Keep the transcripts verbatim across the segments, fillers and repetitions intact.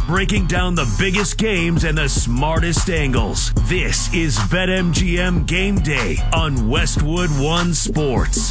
breaking down the biggest games and the smartest angles. This is BetMGM Game Day on Westwood One Sports.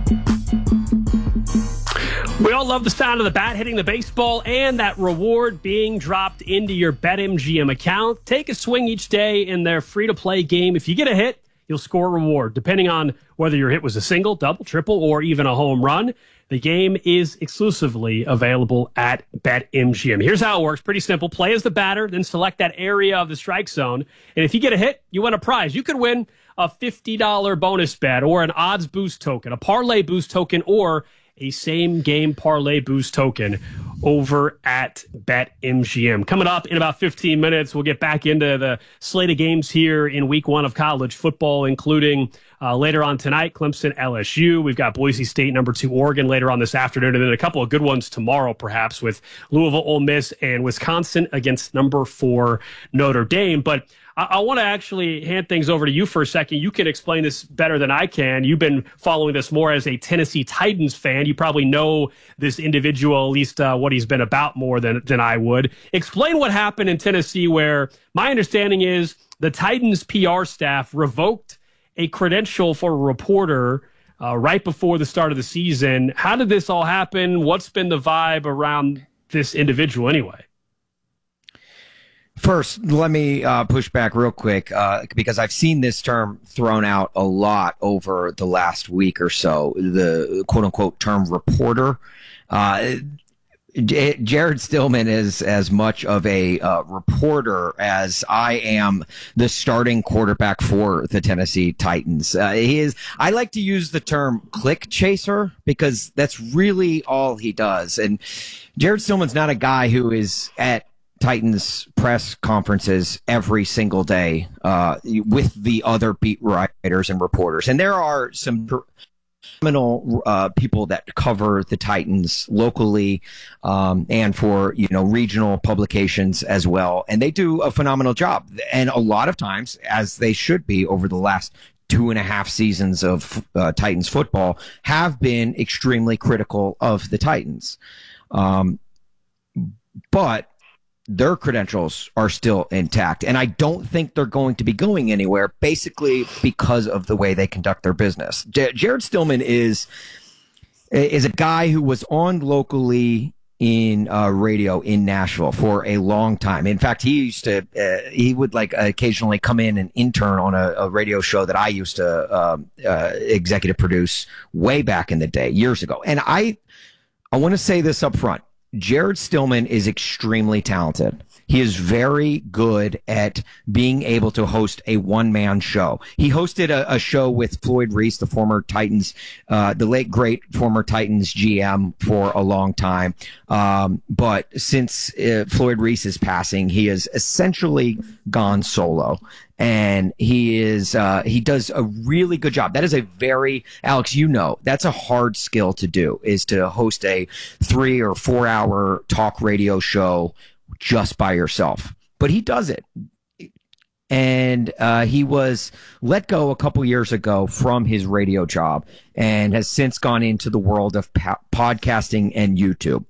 We all love the sound of the bat hitting the baseball and that reward being dropped into your BetMGM account. Take a swing each day in their free-to-play game. If you get a hit, you'll score a reward. Depending on whether your hit was a single, double, triple, or even a home run, the game is exclusively available at BetMGM. Here's how it works. Pretty simple. Play as the batter, then select that area of the strike zone. And if you get a hit, you win a prize. You could win a fifty dollars bonus bet or an odds boost token, a parlay boost token, or a same-game parlay boost token over at BetMGM. Coming up in about fifteen minutes, we'll get back into the slate of games here in week one of college football, including uh, later on tonight, Clemson L S U. We've got Boise State, number two, Oregon later on this afternoon, and then a couple of good ones tomorrow, perhaps, with Louisville, Ole Miss, and Wisconsin against number four Notre Dame. But I, I want to actually hand things over to you for a second. You can explain this better than I can. You've been following this more as a Tennessee Titans fan. You probably know this individual, at least uh, what he's been about more than, than I would. Explain what happened in Tennessee, where my understanding is the Titans P R staff revoked a credential for a reporter uh, right before the start of the season. How did this all happen? What's been the vibe around this individual anyway? First, let me uh, push back real quick uh, because I've seen this term thrown out a lot over the last week or so, the quote-unquote term reporter. Uh, J- Jared Stillman is as much of a uh, reporter as I am the starting quarterback for the Tennessee Titans. Uh, he is. I like to use the term click chaser because that's really all he does. And Jared Stillman's not a guy who is at Titans press conferences every single day uh, with the other beat writers and reporters. And there are some phenomenal uh, people that cover the Titans locally um, and for, you know, regional publications as well. And they do a phenomenal job. And a lot of times, as they should be over the last two and a half seasons of uh, Titans football, have been extremely critical of the Titans. Um, but their credentials are still intact. And I don't think they're going to be going anywhere, basically because of the way they conduct their business. J- Jared Stillman is, is a guy who was on locally in uh, radio in Nashville for a long time. In fact, he used to, uh, he would like occasionally come in and intern on a, a radio show that I used to uh, uh, executive produce way back in the day, years ago. And I, I want to say this up front. Jared Stillman is extremely talented. He is very good at being able to host a one-man show. He hosted a, a show with Floyd Reese, the former Titans, uh, the late great former Titans G M for a long time. Um, but since uh, Floyd Reese's passing, he has essentially gone solo. And he is, uh, he does a really good job. That is a very, Alex, you know, that's a hard skill to do, is to host a three or four hour talk radio show just by yourself. But he does it. And uh, he was let go a couple years ago from his radio job and has since gone into the world of po- podcasting and YouTube.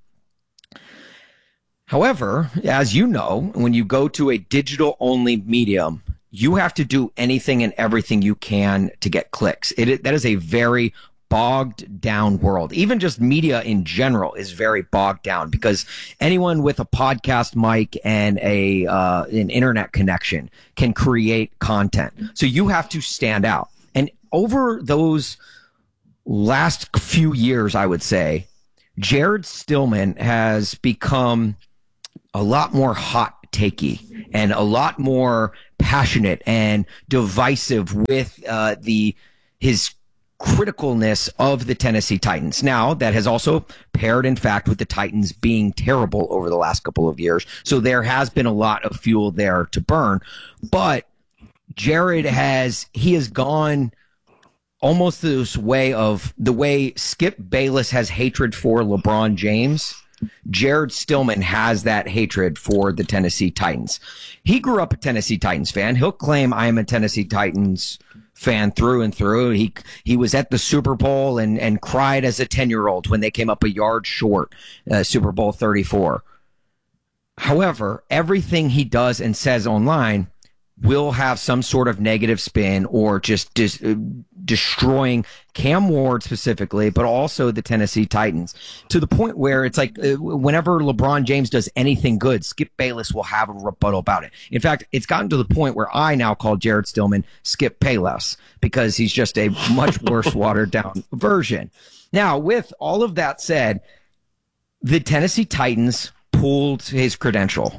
However, as you know, when you go to a digital only medium, you have to do anything and everything you can to get clicks. It, that is a very bogged down world. Even just media in general is very bogged down because anyone with a podcast mic and a uh, an internet connection can create content. So you have to stand out. And over those last few years, I would say, Jared Stillman has become a lot more hot takey and a lot more passionate and divisive with uh, the his criticalness of the Tennessee Titans. Now, that has also paired, in fact, with the Titans being terrible over the last couple of years. So there has been a lot of fuel there to burn. But Jared has, he has gone almost this way of the way Skip Bayless has hatred for LeBron James. Jared Stillman has that hatred for the Tennessee Titans. He grew up a Tennessee Titans fan. He'll claim I am a Tennessee Titans fan through and through. He he was at the Super Bowl and, and cried as a ten-year-old when they came up a yard short, uh, Super Bowl thirty-four. However, everything he does and says online will have some sort of negative spin or just dis- uh, destroying Cam Ward specifically, but also the Tennessee Titans, to the point where it's like uh, whenever LeBron James does anything good, Skip Bayless will have a rebuttal about it. In fact, it's gotten to the point where I now call Jared Stillman Skip Payless because he's just a much worse watered down version. Now, with all of that said, the Tennessee Titans pulled his credential.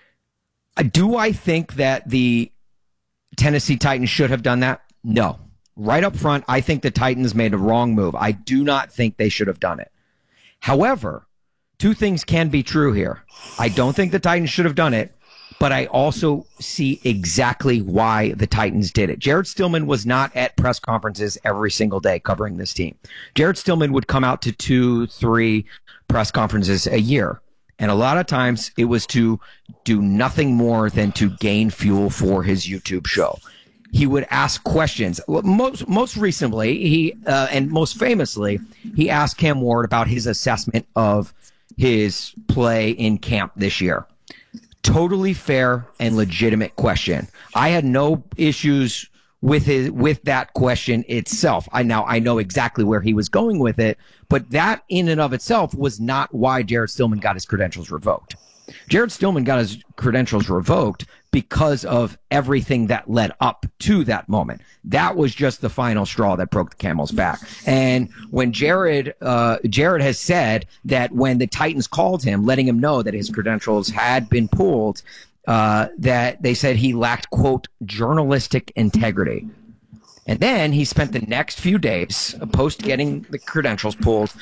Do I think that the Tennessee Titans should have done that? No. Right up front, I think the Titans made a wrong move. I do not think they should have done it. However, two things can be true here. I don't think the Titans should have done it, but I also see exactly why the Titans did it. Jared Stillman was not at press conferences every single day covering this team. Jared Stillman would come out to two, three press conferences a year. And a lot of times it was to do nothing more than to gain fuel for his YouTube show. He would ask questions. Most most recently, he uh, and most famously, he asked Cam Ward about his assessment of his play in camp this year. Totally fair and legitimate question. I had no issues with his with that question itself. I now I know exactly where he was going with it, but that in and of itself was not why Jared Stillman got his credentials revoked. Jared Stillman got his credentials revoked because of everything that led up to that moment. That was just the final straw that broke the camel's back. And when Jared uh Jared has said that when the Titans called him, letting him know that his credentials had been pulled, Uh, that they said he lacked, quote, journalistic integrity. And then he spent the next few days, post getting the credentials pulled,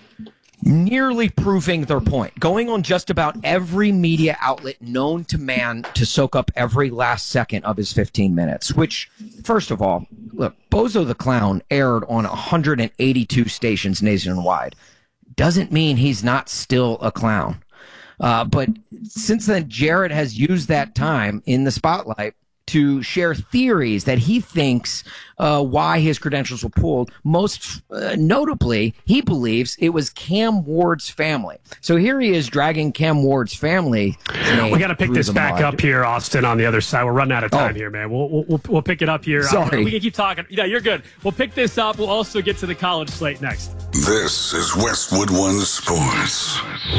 nearly proving their point, going on just about every media outlet known to man to soak up every last second of his fifteen minutes, which, first of all, look, Bozo the Clown aired on one hundred eighty-two stations nationwide. Doesn't mean he's not still a clown. Uh, but since then, Jared has used that time in the spotlight to share theories that he thinks uh, why his credentials were pulled. Most uh, notably, he believes it was Cam Ward's family. So here he is dragging Cam Ward's family. We got to pick this back mud. up here, Austin, on the other side. We're running out of time oh. here, man. We'll, we'll we'll pick it up here. Sorry. Uh, we can keep talking. Yeah, you're good. We'll pick this up. We'll also get to the college slate next. This is Westwood One Sports.